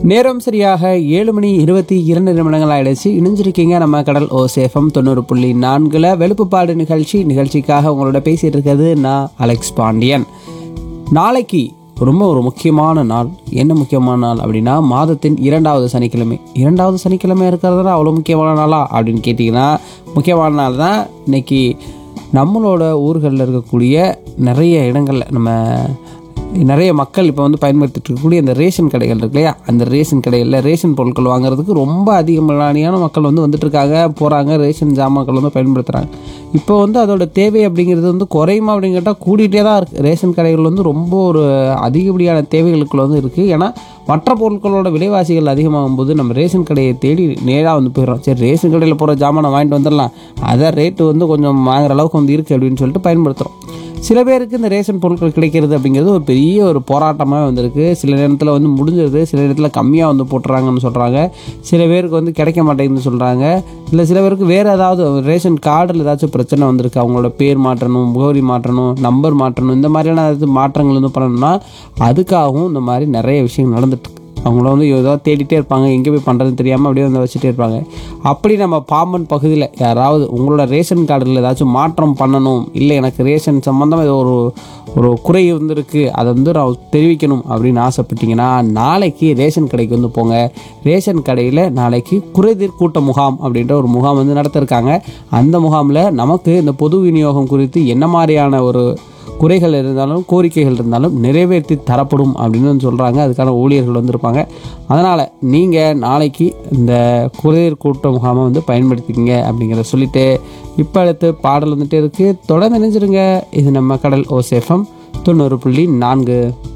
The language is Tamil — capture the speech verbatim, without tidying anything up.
நேரம் சரியாக ஏழு மணி இருபத்தி இரண்டு நிமிடங்கள் ஆயிடுச்சு. இணைஞ்சிருக்கீங்க நம்ம கடல் ஓசேஃபம் தொண்ணூறு புள்ளி நான்குல வெளுப்புப்பாடு நிகழ்ச்சி நிகழ்ச்சிக்காக உங்களோட பேசிட்டு இருக்கிறது நான் அலெக்ஸ் பாண்டியன். நாளைக்கு ரொம்ப ஒரு முக்கியமான நாள். என்ன முக்கியமான நாள் அப்படின்னா மாதத்தின் இரண்டாவது சனிக்கிழமை. இரண்டாவது சனிக்கிழமை இருக்கிறதுனா அவ்வளோ முக்கியமான நாளா அப்படின்னு கேட்டிங்கன்னா முக்கியமான நாள் தான். இன்னைக்கு நம்மளோட ஊர்களில் இருக்கக்கூடிய நிறைய இடங்களில் நம்ம நிறைய மக்கள் இப்போ வந்து பயன்படுத்திட்டு இருக்கக்கூடிய இந்த ரேஷன் கடைகள் இருக்கு இல்லையா, அந்த ரேஷன் கடைகளில் ரேஷன் பொருட்கள் வாங்குறதுக்கு ரொம்ப அதிகமான மக்கள் வந்து வந்துட்டு இருக்காங்க, போகிறாங்க, ரேஷன் ஜாமான்கள் வந்து பயன்படுத்துகிறாங்க. இப்போ வந்து அதோட தேவை அப்படிங்கிறது வந்து குறையுமா அப்படின்னு கேட்டால் கூட்டிகிட்டே தான் இருக்குது. ரேஷன் கடைகள் வந்து ரொம்ப ஒரு அதிகப்படியான தேவைகளுக்குள்ள வந்து இருக்குது. ஏன்னா மற்ற பொருட்களோட விலைவாசிகள் அதிகமாகும் போது நம்ம ரேஷன் கடையை தேடி நேராக வந்து போயிடுறோம். சரி, ரேஷன் கடையில் போகிற ஜாமானை வாங்கிட்டு வந்துடலாம், அதான் ரேட்டு வந்து கொஞ்சம் வாங்குற அளவுக்கு வந்து இருக்குது அப்படின்னு சொல்லிட்டு பயன்படுத்துகிறோம். சில பேருக்கு இந்த ரேஷன் பொருட்கள் கிடைக்கிறது அப்படிங்கிறது ஒரு பெரிய ஒரு போராட்டமாக வந்திருக்கு. சில நேரத்தில் வந்து முடிஞ்சிருது, சில நேரத்தில் கம்மியாக வந்து போட்டுறாங்கன்னு சொல்கிறாங்க. சில பேருக்கு வந்து கிடைக்க மாட்டேங்குதுன்னு சொல்கிறாங்க. இல்லை சில பேருக்கு வேறு ஏதாவது ரேஷன் கார்டில் ஏதாச்சும் பிரச்சனை வந்திருக்கு, அவங்களோட பேர் மாற்றணும், முகவரி மாற்றணும், நம்பர் மாற்றணும், இந்த மாதிரியான ஏதாவது மாற்றங்கள் வந்து பண்ணணும்னா அதுக்காகவும் இந்த மாதிரி நிறைய விஷயங்கள் நடந்துட்டு அவங்கள வந்து ஏதோ தேடிட்டே இருப்பாங்க, எங்கே போய் பண்ணுறதுன்னு தெரியாமல் அப்படியே வந்து வச்சுட்டே இருப்பாங்க. அப்படி நம்ம பாம்பன் பகுதியில் யாராவது உங்களோட ரேஷன் கார்டில் ஏதாச்சும் மாற்றம் பண்ணணும், இல்லை எனக்கு ரேஷன் சம்மந்தமாக ஏதோ ஒரு ஒரு குறை வந்துருக்கு, அதை வந்து நான் தெரிவிக்கணும் அப்படின்னு ஆசைப்பட்டீங்கன்னா நாளைக்கு ரேஷன் கடைக்கு வந்து போங்க. ரேஷன் கடையில் நாளைக்கு குறைதீர் கூட்ட முகாம் அப்படின்ற ஒரு முகாம் வந்து நடத்திருக்காங்க. அந்த முகாமில் நமக்கு இந்த பொது விநியோகம் குறித்து என்ன மாதிரியான ஒரு குறைகள் இருந்தாலும் கோரிக்கைகள் இருந்தாலும் நிறைவேற்றி தரப்படும் அப்படின்னு சொல்கிறாங்க. அதுக்கான ஊழியர்கள் வந்திருப்பாங்க. அதனால் நீங்கள் நாளைக்கு இந்த குறைதீர் கூட்ட முகாமை வந்து பயன்படுத்திக்கிங்க அப்படிங்கிறத சொல்லிவிட்டு இப்போ அடுத்து பாடல் வந்துட்டே இருக்குது. தொடர்ந்து நினைஞ்சிருங்க. இது நம்ம கடல் ஓசேஃபம் தொண்ணூறு புள்ளி நான்கு.